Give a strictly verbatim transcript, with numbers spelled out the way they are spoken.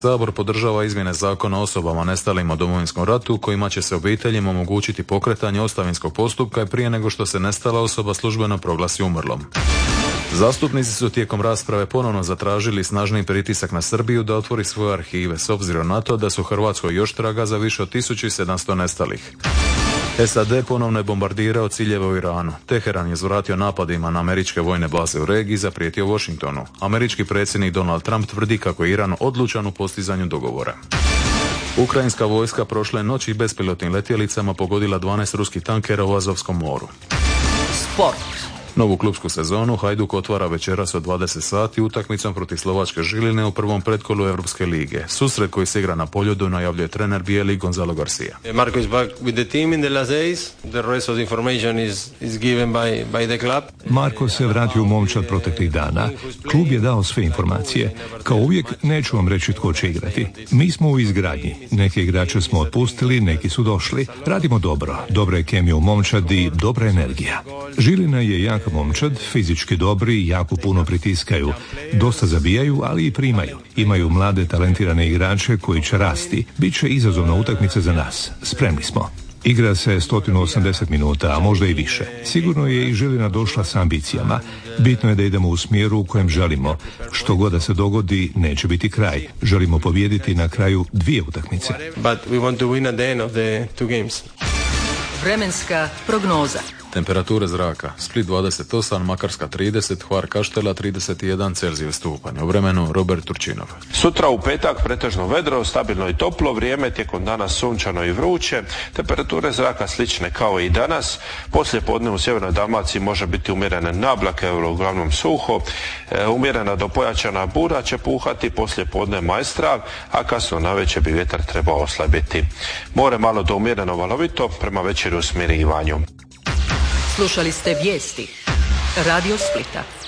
Sabor podržava izmjene zakona o osobama nestalim u Domovinskom ratu kojima će se obiteljima omogućiti pokretanje ostavinskog postupka prije nego što se nestala osoba službeno proglasi umrlom. Zastupnici su tijekom rasprave ponovno zatražili snažniji pritisak na Srbiju da otvori svoje arhive s obzirom na to da su Hrvatskoj još traga za više od tisuću sedamsto nestalih. S A D ponovno je bombardirao ciljeve u Iranu. Teheran je zvratio napadima na američke vojne baze u regiji i zaprijetio Washingtonu. Američki predsjednik Donald Trump tvrdi kako je Iran odlučan u postizanju dogovora. Ukrajinska vojska prošle noći bespilotnim letjelicama pogodila dvanaest ruskih tankera u Azovskom moru. Sport. Novu klupsku sezonu Hajduk otvara večeras od dvadeset sati utakmicom protiv Slovačke Žiline u prvom pretkolu Europske lige. Susret koji se igra na Poljudu najavljuje trener bijeli Gonzalo Garcia. Marko is back with the team in the last days. The rest of the information is is given by by the club. Marko se vratio u momčad proteklih dana. Klub je dao sve informacije. Kao uvijek neću vam reći tko će igrati. Mi smo u izgradnji. Neke igrače smo otpustili, neki su došli. Radimo dobro. Dobra je kemija u momčadi, dobra energija. Žilina je jak momčad, fizički dobri, jako puno pritiskaju. Dosta zabijaju, ali i primaju. Imaju mlade talentirane igrače koji će rasti. Biće izazovna utakmica za nas. Spremni smo. Igra se sto osamdeset minuta, a možda i više. Sigurno je i Žilina došla s ambicijama. Bitno je da idemo u smjeru u kojem želimo. Što god da se dogodi, neće biti kraj. Želimo pobijediti na kraju dvije utakmice. But we want to win at the end of the two games. Vremenska prognoza. Temperature zraka: Split dvadeset osam, Makarska trideset, Hvar Kaštela trideset jedan Celzijus stupanj. U vremenu Robert Turčinov. Sutra u petak pretežno vedro, stabilno i toplo vrijeme, tijekom dana sunčano i vruće. Temperature zraka slične kao i danas. Poslije podne u sjevernoj Dalmaciji može biti umjerene nablake, uglavnom suho. E, umjerena do pojačana bura će puhati, poslije podne majstrav, a kasno navečer bi vjetar trebao oslabiti. More malo do umjereno valovito, prema večeri u smirivanju. Slušali ste vijesti Radio Splita.